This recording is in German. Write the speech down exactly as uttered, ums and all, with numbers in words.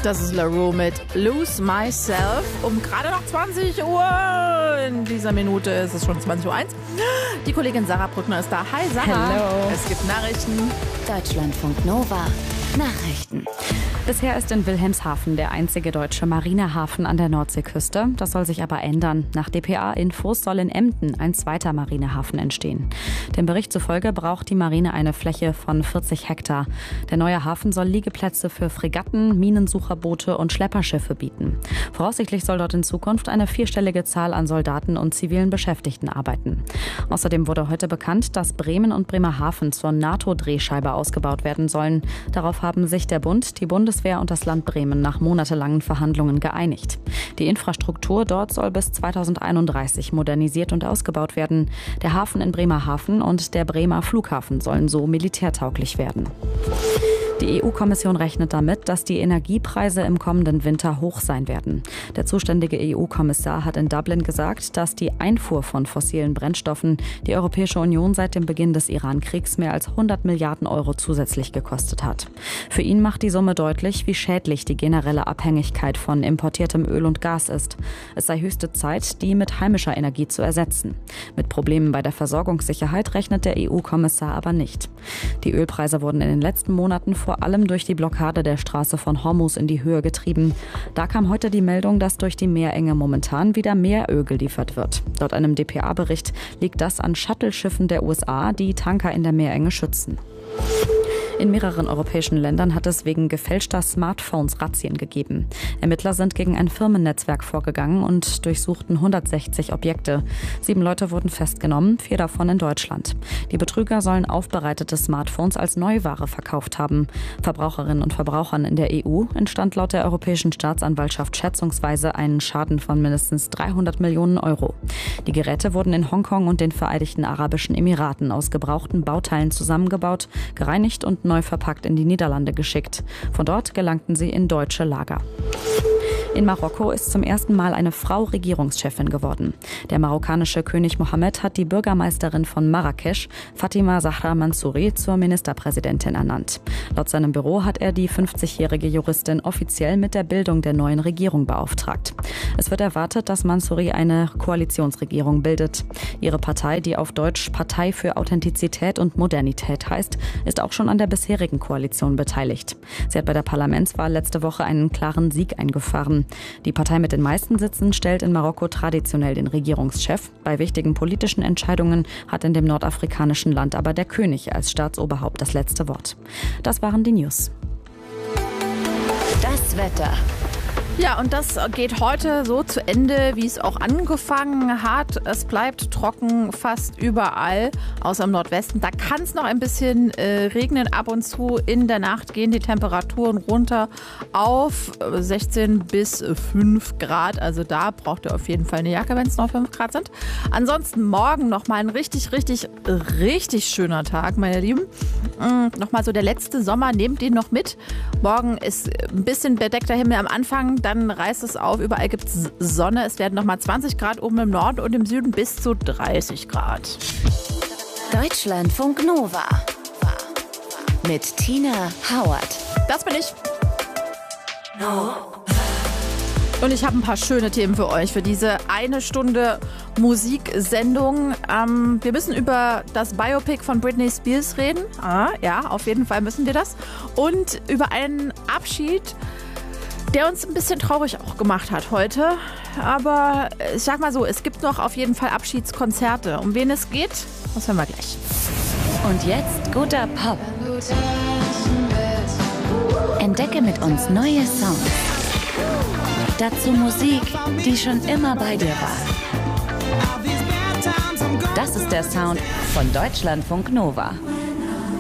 Das ist LaRue mit Lose Myself. Um gerade noch zwanzig Uhr. In dieser Minute ist es schon zwanzig Uhr eins. Die Kollegin Sarah Brückner ist da. Hi Sarah. Hello. Es gibt Nachrichten. Deutschlandfunk Nova. Nachrichten. Bisher ist in Wilhelmshaven der einzige deutsche Marinehafen an der Nordseeküste. Das soll sich aber ändern. Nach D P A-Infos soll in Emden ein zweiter Marinehafen entstehen. Dem Bericht zufolge braucht die Marine eine Fläche von vierzig Hektar. Der neue Hafen soll Liegeplätze für Fregatten, Minensucherboote und Schlepperschiffe bieten. Voraussichtlich soll dort in Zukunft eine vierstellige Zahl an Soldaten und zivilen Beschäftigten arbeiten. Außerdem wurde heute bekannt, dass Bremen und Bremerhaven zur NATO-Drehscheibe ausgebaut werden sollen. Darauf haben sich der Bund, die Bundeswehr und das Land Bremen nach monatelangen Verhandlungen geeinigt. Die Infrastruktur dort soll bis zweitausendeinunddreißig modernisiert und ausgebaut werden. Der Hafen in Bremerhaven und der Bremer Flughafen sollen so militärtauglich werden. Die E U-Kommission rechnet damit, dass die Energiepreise im kommenden Winter hoch sein werden. Der zuständige E U-Kommissar hat in Dublin gesagt, dass die Einfuhr von fossilen Brennstoffen die Europäische Union seit dem Beginn des Iran-Kriegs mehr als hundert Milliarden Euro zusätzlich gekostet hat. Für ihn macht die Summe deutlich, wie schädlich die generelle Abhängigkeit von importiertem Öl und Gas ist. Es sei höchste Zeit, die mit heimischer Energie zu ersetzen. Mit Problemen bei der Versorgungssicherheit rechnet der E U-Kommissar aber nicht. Die Ölpreise wurden in den letzten Monaten vor vor allem durch die Blockade der Straße von Hormuz in die Höhe getrieben. Da kam heute die Meldung, dass durch die Meerenge momentan wieder mehr Öl geliefert wird. Laut einem D P A-Bericht liegt das an Shuttle-Schiffen der U S A, die Tanker in der Meerenge schützen. In mehreren europäischen Ländern hat es wegen gefälschter Smartphones Razzien gegeben. Ermittler sind gegen ein Firmennetzwerk vorgegangen und durchsuchten hundertsechzig Objekte. Sieben Leute wurden festgenommen, vier davon in Deutschland. Die Betrüger sollen aufbereitete Smartphones als Neuware verkauft haben. Verbraucherinnen und Verbrauchern in der E U entstand laut der Europäischen Staatsanwaltschaft schätzungsweise einen Schaden von mindestens dreihundert Millionen Euro. Die Geräte wurden in Hongkong und den Vereinigten Arabischen Emiraten aus gebrauchten Bauteilen zusammengebaut, gereinigt und neu verpackt in die Niederlande geschickt. Von dort gelangten sie in deutsche Lager. In Marokko ist zum ersten Mal eine Frau Regierungschefin geworden. Der marokkanische König Mohammed hat die Bürgermeisterin von Marrakesch, Fatima Zahra Mansouri, zur Ministerpräsidentin ernannt. Laut seinem Büro hat er die fünfzigjährige Juristin offiziell mit der Bildung der neuen Regierung beauftragt. Es wird erwartet, dass Mansouri eine Koalitionsregierung bildet. Ihre Partei, die auf Deutsch Partei für Authentizität und Modernität heißt, ist auch schon an der bisherigen Koalition beteiligt. Sie hat bei der Parlamentswahl letzte Woche einen klaren Sieg eingefahren. Die Partei mit den meisten Sitzen stellt in Marokko traditionell den Regierungschef. Bei wichtigen politischen Entscheidungen hat in dem nordafrikanischen Land aber der König als Staatsoberhaupt das letzte Wort. Das waren die News. Das Wetter. Ja, und das geht heute so zu Ende, wie es auch angefangen hat. Es bleibt trocken fast überall, außer im Nordwesten. Da kann es noch ein bisschen äh, regnen. Ab und zu in der Nacht gehen die Temperaturen runter auf sechzehn bis fünf Grad. Also da braucht ihr auf jeden Fall eine Jacke, wenn es noch fünf Grad sind. Ansonsten morgen nochmal ein richtig, richtig, richtig schöner Tag, meine Lieben. Mhm, nochmal so der letzte Sommer, nehmt den noch mit. Morgen ist ein bisschen bedeckter Himmel am Anfang. Dann reißt es auf, überall gibt es Sonne. Es werden nochmal zwanzig Grad oben im Norden und im Süden bis zu dreißig Grad. Deutschlandfunk Nova mit Tina Howard. Das bin ich. Und ich habe ein paar schöne Themen für euch, für diese eine Stunde Musiksendung. Ähm, wir müssen über das Biopic von Britney Spears reden. Ah, ja, auf jeden Fall müssen wir das. Und über einen Abschied, der uns ein bisschen traurig auch gemacht hat heute. Aber ich sag mal so, es gibt noch auf jeden Fall Abschiedskonzerte. Um wen es geht, das hören wir gleich. Und jetzt guter Pop. Entdecke mit uns neue Songs. Dazu Musik, die schon immer bei dir war. Das ist der Sound von Deutschlandfunk Nova.